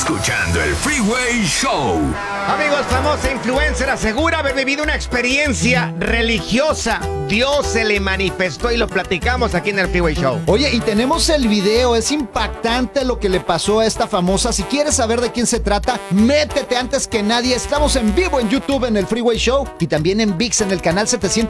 Escuchando el Freeway Show. Amigos, famosa influencer asegura haber vivido una experiencia religiosa. Dios se le manifestó y lo platicamos aquí en el Freeway Show. Oye, y tenemos el video, es impactante lo que le pasó a esta famosa. Si quieres saber de quién se trata, métete antes que nadie. Estamos en vivo en YouTube en el Freeway Show y también en ViX en el canal 700.